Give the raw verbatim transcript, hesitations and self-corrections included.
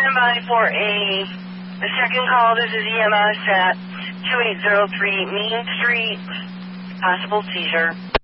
stand by for a, a second call. This is E M S at two eight zero three Main Street. Possible seizure.